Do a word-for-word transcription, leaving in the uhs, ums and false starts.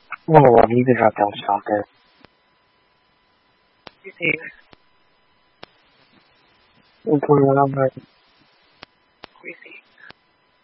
Oh, well, you can drop down chocolate. You see, We'll put it on right. we see